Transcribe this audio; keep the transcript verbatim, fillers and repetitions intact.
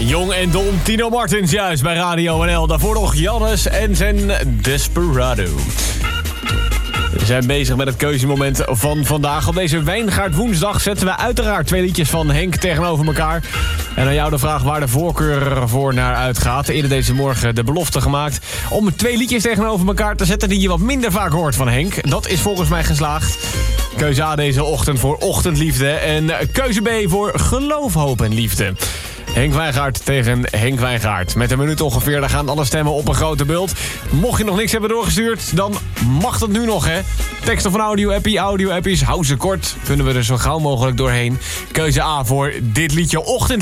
Jong en dom, Tino Martins juist bij Radio N L. Daarvoor nog Jannes en zijn Desperado. We zijn bezig met het keuzemoment van vandaag. Op deze Wijngaard woensdag zetten we uiteraard twee liedjes van Henk tegenover elkaar. En aan jou de vraag waar de voorkeur voor naar uitgaat. Eerder deze morgen de belofte gemaakt om twee liedjes tegenover elkaar te zetten die je wat minder vaak hoort van Henk. Dat is volgens mij geslaagd. Keuze A deze ochtend voor Ochtendliefde en keuze B voor Geloof, Hoop en Liefde. Henk Wijngaard tegen Henk Wijngaard. Met een minuut ongeveer, daar gaan alle stemmen op een grote bult. Mocht je nog niks hebben doorgestuurd, dan mag dat nu nog, hè. Tekst of een audio-appie, audio-appies, hou ze kort. Kunnen we er zo gauw mogelijk doorheen. Keuze A voor dit liedje Ochtend.